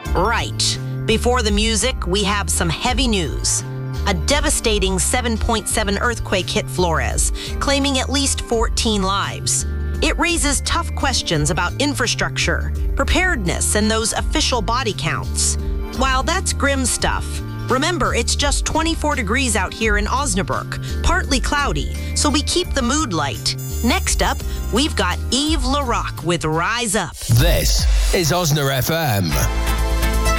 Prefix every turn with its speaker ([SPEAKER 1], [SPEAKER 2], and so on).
[SPEAKER 1] Right. Before the music, we have some heavy news. A devastating 7.7 earthquake hit Flores, claiming at least 14 lives. It raises tough questions about infrastructure, preparedness, and those official body counts. While that's grim stuff, remember it's just 24 degrees out here in Osnabrück, partly cloudy, so we keep the mood light. Next up, we've got Yves Laroque with Rise Up.
[SPEAKER 2] This is Osna FM.